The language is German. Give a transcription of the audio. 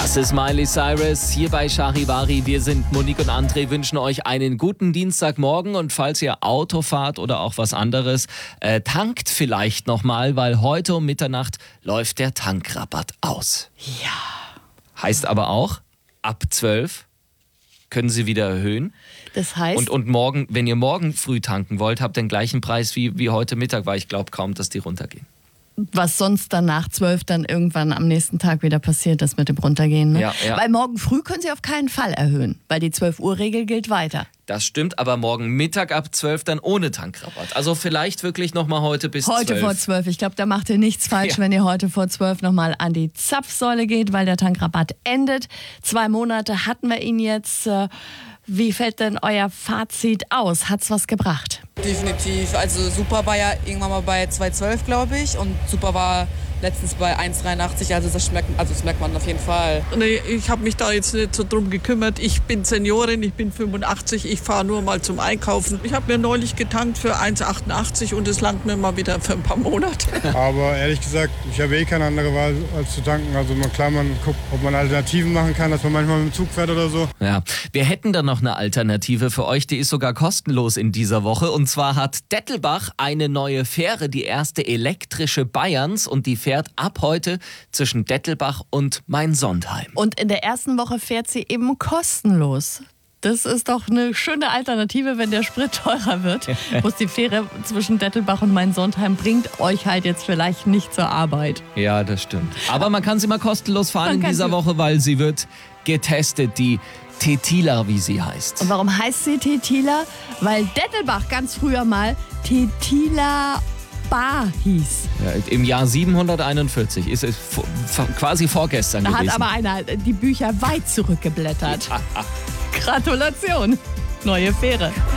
Das ist Miley Cyrus hier bei Charivari. Wir sind Monique und André, wünschen euch einen guten Dienstagmorgen. Und falls ihr Auto fahrt oder auch was anderes, tankt vielleicht nochmal, weil heute um Mitternacht läuft der Tankrabatt aus. Ja. Heißt aber auch, ab 12 können sie wieder erhöhen. Das heißt... Und morgen, wenn ihr morgen früh tanken wollt, habt ihr den gleichen Preis wie heute Mittag, weil ich glaube kaum, dass die runtergehen. Was sonst dann nach 12 dann irgendwann am nächsten Tag wieder passiert ist mit dem Runtergehen. Ne? Ja. Weil morgen früh können sie auf keinen Fall erhöhen, weil die 12-Uhr-Regel gilt weiter. Das stimmt, aber morgen Mittag ab 12 dann ohne Tankrabatt. Also vielleicht wirklich nochmal heute bis 12. Heute vor 12. Ich glaube, da macht ihr nichts falsch, wenn ihr heute vor 12 nochmal an die Zapfsäule geht, weil der Tankrabatt endet. 2 Monate hatten wir ihn jetzt. Wie fällt denn euer Fazit aus? Hat's was gebracht? Definitiv. Also Super war ja irgendwann mal bei 2,12, glaube ich. Und Super war letztens bei 1,83. Also das merkt man auf jeden Fall. Nee, ich habe mich da jetzt nicht so drum gekümmert. Ich bin Seniorin, ich bin 85. Ich fahre nur mal zum Einkaufen. Ich habe mir neulich getankt für 1,88 und es langt mir mal wieder für ein paar Monate. Aber ehrlich gesagt, ich habe keine andere Wahl als zu tanken. Also man guckt, ob man Alternativen machen kann, dass man manchmal mit dem Zug fährt oder so. Ja, wir hätten da noch eine Alternative für euch, die ist sogar kostenlos in dieser Woche. Und zwar hat Dettelbach eine neue Fähre, die erste elektrische Bayerns, und die fährt ab heute zwischen Dettelbach und Main-Sondheim. Und in der ersten Woche fährt sie eben kostenlos. Das ist doch eine schöne Alternative, wenn der Sprit teurer wird. Muss die Fähre zwischen Dettelbach und Main-Sondheim bringt euch halt jetzt vielleicht nicht zur Arbeit. Ja, das stimmt. Aber man kann sie mal kostenlos fahren in dieser Woche, weil sie wird getestet, die Tetila, wie sie heißt. Und warum heißt sie Tetila? Weil Dettelbach ganz früher mal Tetila Bar hieß. Ja, im Jahr 741 ist es quasi vorgestern Da gewesen. hat aber einer die Bücher weit zurückgeblättert. Gratulation, neue Fähre.